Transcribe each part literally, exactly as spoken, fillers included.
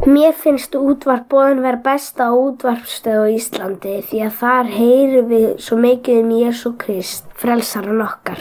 Mér finnst útvarp-boðin vera besta útvarpsstöð á Íslandi því að þar heyrum við svo mikið um Jesú Krist, frelsarann okkar.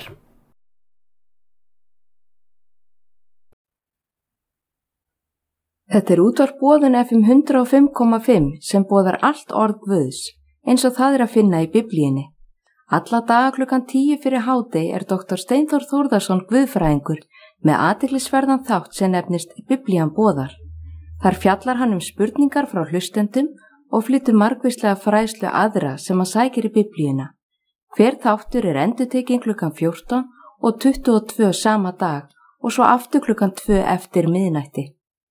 Þetta er útvarp-boðin F M hundrað og fimm komma fimm sem boðar allt orð Guðs, eins og það er að finna í Biblíunni. Alla daga klukkan tíu fyrir hádegi er doktor Steinþór Þórðarson guðfræðingur með athyglisverðan þátt sem nefnist Biblían boðar. Þar fjallar hann um spurningar frá hlustendum og flytur margvíslega fræðslu aðra sem hann sækir í Biblíuna. Hver þáttur er endurtekinn klukkan fjórtán og tuttugu og tvö sama dag og svo aftur klukkan tvö eftir miðnætti.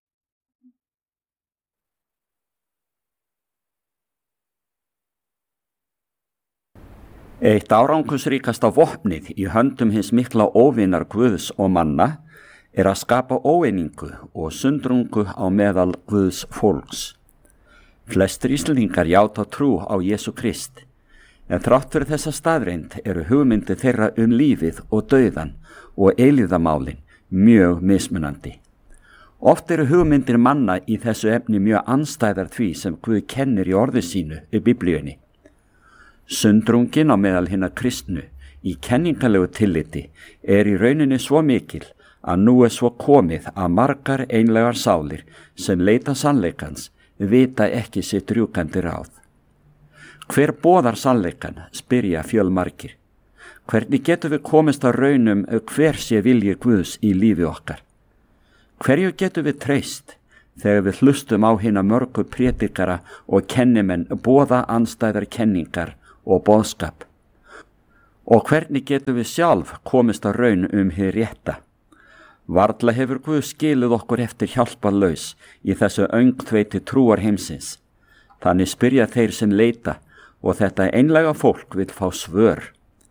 Eitt árangusríkasta vopnið í höndum hins mikla óvinar Guðs og manna er að skapa óeiningu og sundrungu á meðal Guðs fólks. Flestir Íslendingar játa trú á Jesú Krist, en þrátt fyrir þessa staðreind eru hugmyndir þeirra um lífið og dauðan og eilífðamálin mjög mismunandi. Oft eru hugmyndir manna í þessu efni mjög andstæðar því sem Guð kennir í orði sínu í Biblíunni. Sundrungin á meðal hinna kristnu í kenningalegu tilliti er í rauninni svo mikil að nú er svo komið að margar einlegar sálir sem leita sannleikans vita ekki sitt rjúkandi ráð. Hver boðar sannleikan, spyrja fjölmargir. Hvernig getum við komist að raunum hver sé vilji Guðs í lífi okkar? Hverju getum við treyst þegar við hlustum á hina mörgu prédikara og kennimenn boða andstæðar kenningar og boðskap? Og hvernig getum við sjálf komist að raun um hið rétta? Varla hefur Guð skilið okkur eftir hjálparlaus í þessu öngþveiti trúar heimsins. Þannig spyrja þeir sem leita og þetta einlega fólk vil fá svör.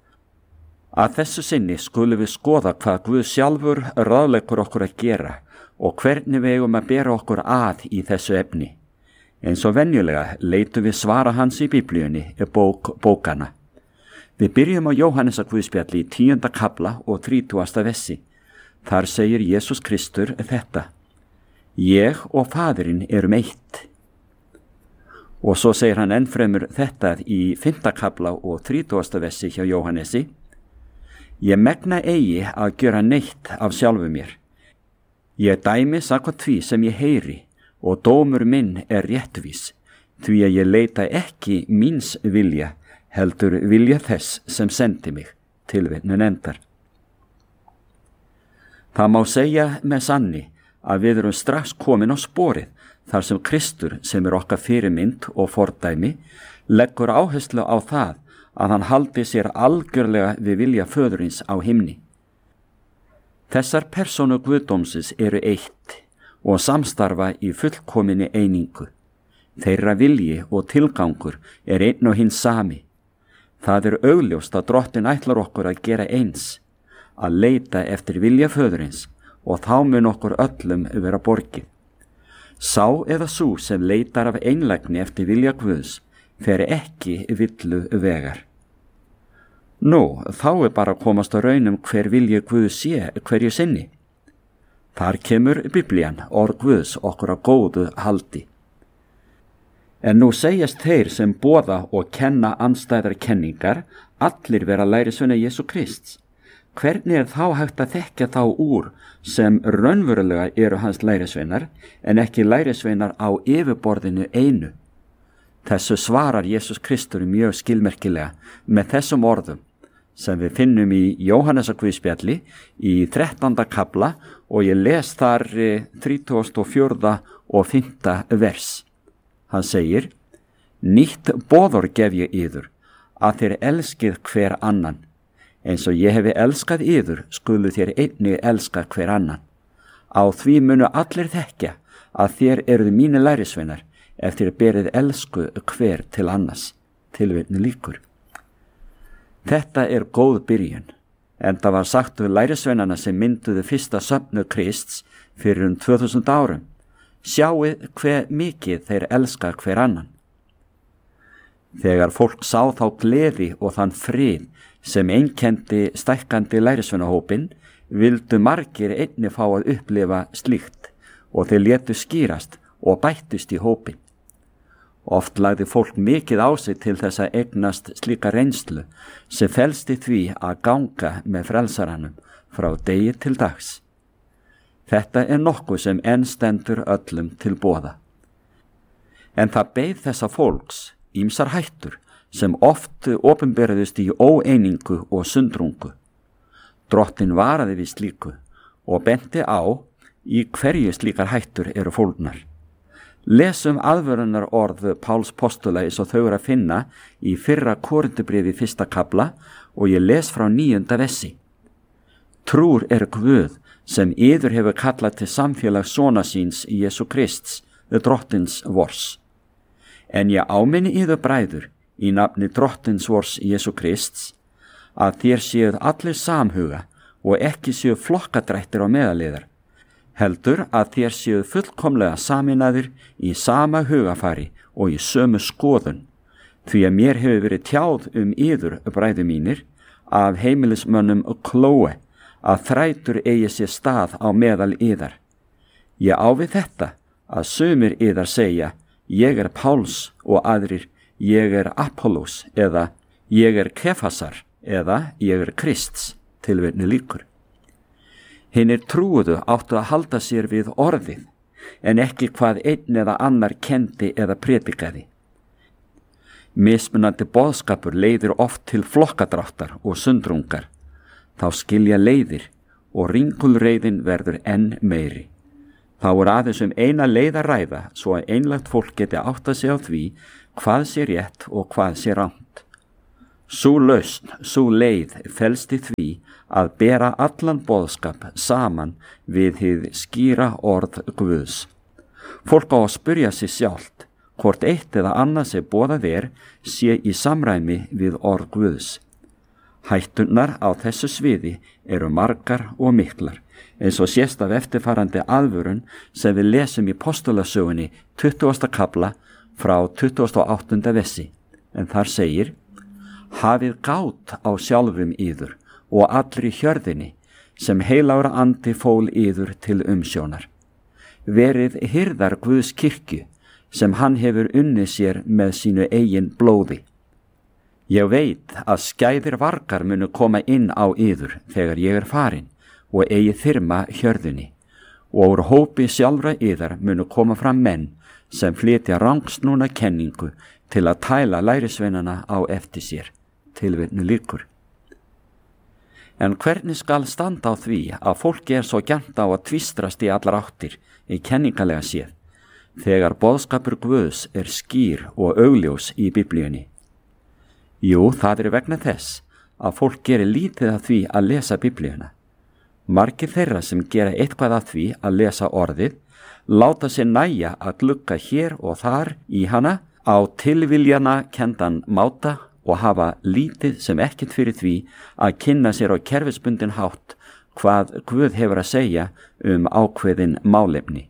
Að þessu sinni skulum við skoða hvað Guð sjálfur ráðleggur okkur að gera og hvernig við eigum að bera okkur að í þessu efni. Eins og venjulega leitum við svara hans í Biblíunni, bók bókana. Við byrjum á Jóhannesar Guðspjalli í tíunda kafla og þrítugasta vessi. Þar segir Jesús Kristur þetta: Ég og Faðirinn erum eitt. Og svo segir hann ennfremur þetta í fimmta kafla og þrítugasta vessi hjá Jóhannesi: Ég megna eigi að gjöra neitt af sjálfu mér. Ég dæmi samkvæmt því sem ég heyri og dómur minn er réttvís, því að ég leita ekki míns vilja, heldur vilja þess sem sendi mig, tilvitnun endar. Það má segja með sanni að við erum strax komin á sporið þar sem Kristur, sem er okkar fyrirmynd og fordæmi, leggur áherslu á það að hann haldi sér algjörlega við vilja föðurins á himni. Þessar persónu Guðdómsins eru eitt og samstarfa í fullkominni einingu. Þeirra vilji og tilgangur er einn og hinn sami. Það er augljóst að Drottinn ætlar okkur að gera eins, að leita eftir vilja föðurins og þá mun okkur öllum vera borgið. Sá eða sú sem leitar af einlægni eftir vilja Guðs fer ekki villu vegar. Nú, þá er bara að komast á raunum hver vilji Guðs sé hverju sinni. Þar kemur Biblían, orð Guðs, okkur að góðu haldi. En nú segjast þeir sem boða og kenna andstæðar kenningar allir vera lærisveina Jesú Krists. Hvernig er þá hægt að þekkja þá úr sem raunverulega eru hans lærisveinar en ekki lærisveinar á yfirborðinu einu? Þessu svarar Jesús Kristur mjög skilmerkilega með þessum orðum sem við finnum í Jóhannesar Guðspjalli í þrettánda kafla og ég les þar þrítugasta og fjórða og fimmta vers. Hann segir: Nýtt boðorð gef ég yður, að þér elskið hver annan. Eins og ég hefi elskað yður, skulu þér einnig elska hver annan. Á því munu allir þekkja að þér eruð mínir lærisveinar ef þér berið elsku hver til annars. Tilvitnun lýkur. Þetta er góð byrjun, en það var sagt við lærisveinana sem mynduðu fyrsta söfnu Krists fyrir um tvö þúsund árum. Sjáið hve mikið þeir elska hver annan. Þegar fólk sá þá gleði og þann frið sem einkenndi stækkandi lærisveinahópinn, vildu margir einnig fá að upplifa slíkt og þeir létu skýrast og bættist í hópin. Oft lagði fólk mikið á sig til þess að eignast slíka reynslu sem felst í því að ganga með frelsaranum frá degi til dags. Þetta er nokkuð sem enn stendur öllum til boða. En það beið þessa fólks ýmsar hættur sem oft opinberðust í óeiningu og sundrungu. Drottinn varaði við slíku og benti á í hverju slíkar hættur eru fólgnar. Lesum aðvörunar orð Páls postula eins og þau eru að finna í fyrra Korintubréfi fyrsta kafla og ég les frá níunda vessi. Trúr er Guð sem yður hefur kallað til samfélags sona síns í Jesú Krists, drottins vors. En ég áminni yður bræður í nafni drottins vors Jesú Krists að þér séuð allir samhuga og ekki séu flokkadrættir á meðaliðar, heldur að þér séu fullkomlega saminaðir í sama hugafari og í sömu skoðun, því að mér hefur verið tjáð um yður, bræður mínir, af heimilismönnum Klóe, að þrætur eigi sér stað á meðal yðar. Ég á við þetta að sumir yðar segja, ég er Páls og aðrir, ég er Apollos eða ég er Kefasar eða ég er Krists, tilvitni lýkur. Hinnir trúuðu áttu að halda sér við orðið, en ekki hvað einn eða annar kendi eða predikaði. Mismunandi boðskapur leiðir oft til flokkadráttar og sundrungar. Þá skilja leiðir og ringulreiðin verður enn meiri. Þá er aðeins um eina leið að ræða svo að einlægt fólk geti átta sig á því hvað sé rétt og hvað sé rangt. Sú lausn, sú leið felst í því að bera allan boðskap saman við hið skýra orð Guðs. Fólk á að spyrja sig sjálft hvort eitt eða annað sem boðað er sé í samræmi við orð Guðs. Hætturnar á þessu sviði eru margar og miklar, eins og sést af eftirfarandi aðvörun sem við lesum í postulasögunni tuttugasta kafla frá tuttugasta og áttunda vessi, en þar segir: Hafið gát á sjálfum yður og allri hjörðinni sem heilagur andi fól yður til umsjónar. Verið hirðar Guðs kirkju sem hann hefur unnið sér með sínu eigin blóði. Ég veit að skæðir vargar munu koma inn á yður þegar ég er farin og eigi þyrma hjörðinni, og úr hópi sjálfra yðar munu koma fram menn sem flytja rangsnúna kenningu til að tæla lærisveinana á eftir sér, tilvitnu lýkur. En hvernig skal standa á því að fólki er svo gjarnt á að tvistrast í allar áttir í kenningalega séð, þegar boðskapur Guðs er skýr og augljós í Biblíunni? Jú, það er vegna þess að fólk gerir lítið af því að lesa Biblíuna. Margir þeirra sem gera eitthvað af því að lesa orðið láta sér nægja að glugga hér og þar í hana á tilviljana kendan máta og hafa lítið sem ekkert fyrir því að kynna sér á kerfisbundin hátt hvað Guð hefur að segja um ákveðin málefni.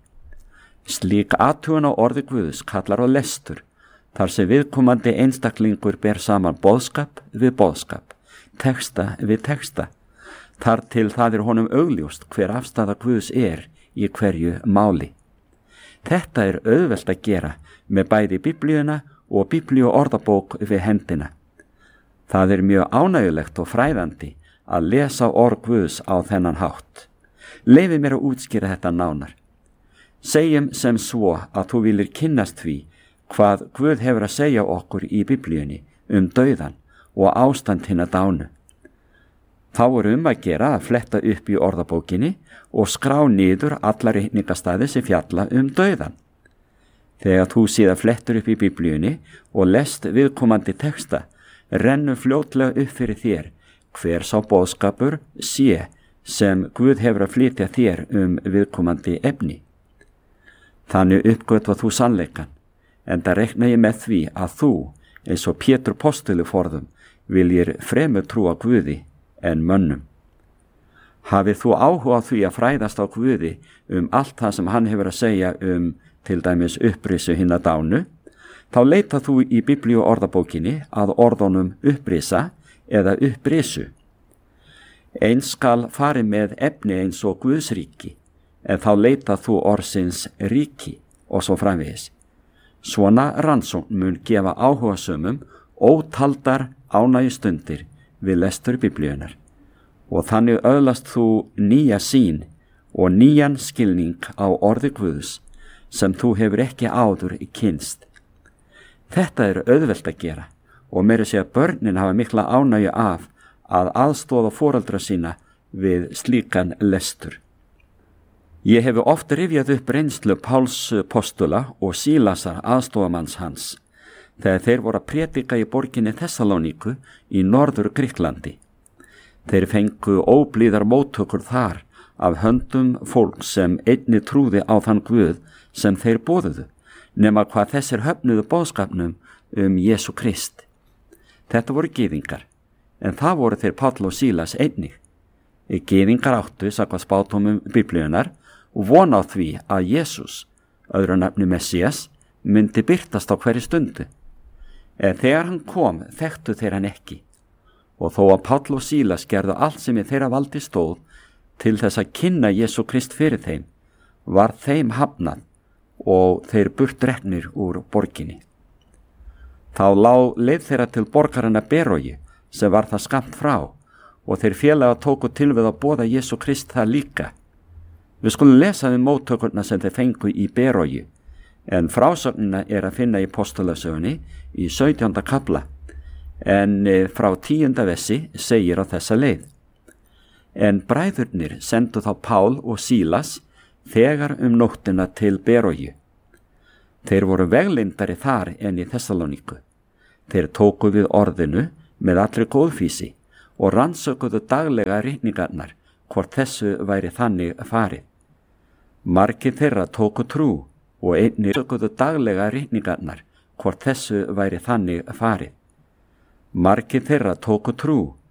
Slík athugun á orði Guðs kallar á lestur, þar sem viðkomandi einstaklingur ber saman boðskap við boðskap, texta við texta, þar til það er honum augljóst hver afstaða Guðs er í hverju máli. Þetta er auðvelt að gera með bæði Biblíuna og Biblíu orðabók við hendina. Það er mjög ánægjulegt og fræðandi að lesa orð Guðs á þennan hátt. Leyfi mér að útskýra þetta nánar. Segjum sem svo að þú viljir kynnast því hvað Guð hefur að segja okkur í Biblíunni um dauðan og ástand hinna dánu. Þá er um að gera að fletta upp í orðabókinni og skrá niður alla reikningastæði sem fjalla um dauðan. Þegar þú síðan flettur upp í Biblíunni og lest viðkomandi texta, rennur fljótlega upp fyrir þér hver sá boðskapur sé sem Guð hefur að flytja þér um viðkomandi efni. Þannig uppgötva þú sannleikan, en það reikna ég með því að þú, eins og Pétur postuli forðum, viljir fremur trúa Guði en mönnum. Hafið þú áhuga á því að fræðast á Guði um allt það sem hann hefur að segja um til dæmis upprisu hinna dánu, þá leita þú í Biblíu orðabókinni að orðunum upprisa eða upprisu. Eins skal fari með efni eins og Guðs ríki, en þá leita þú orðsins ríki og svo framvegis. Svona rannsókn mun gefa áhugasömum ótaldar ánægju stundir við lestur Biblíunar og þannig öðlast þú nýja sýn og nýjan skilning á orði Guðs sem þú hefur ekki áður kynnst. Þetta er auðvelt að gera og meira sé að börnin hafa mikla ánægju af að aðstoða foreldra sína við slíkan lestur. Ég hef oft rifjað upp reynslu Páls postula og Sílasar aðstofamanns hans þegar þeir voru að prédika í borginni Þessalóníku í norður Grikklandi. Þeir fengu óblíðar móttökur þar af höndum fólk sem einni trúði á þann Guð sem þeir boðuðu, nema hvað þessir höfnuðu boðskapnum um Jesú Krist. Þetta voru gyðingar, en það voru þeir Páll og Sílas einnig. Gyðingar áttu, samkvæmt spádómum Biblíunar, og von á því að Jesús, öðru nafni Messías, myndi birtast á hverju stundu. En þegar hann kom, þekktu þeir hann ekki. Og þó að Páll og Sílas gerðu allt sem í þeirra valdi stóð til þess að kynna Jesú Krist fyrir þeim, var þeim hafnað og þeir burt reknir úr borginni. Þá lá leið þeirra til borgarinnar Berói, sem var það skammt frá, og þeir félaga tóku til við að boða Jesú Krist það líka. Við skulum lesa um móttökurna sem þeir fengu í Berói, en frásögnina er að finna í postulasögunni í sautjánda kafla, en frá tíunda vessi segir á þessa leið. En bræðurnir sendu þá Pál og Sílas þegar um nóttina til Berói. Þeir voru veglindari þar en í Þessalóníku. Þeir tóku við orðinu með allri góðfýsi og rannsökuðu daglega ritningarnar hvort þessu væri þannig farið. Margir þeirra tóku trú og einnig rannsökuðu daglega ritningarnar hvort þessu væri þannig farið. Margir þeirra tóku trú